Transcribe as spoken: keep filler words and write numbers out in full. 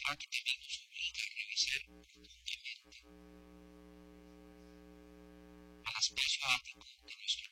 norma que también nos obliga a revisar profundamente al espacio ático de nuestro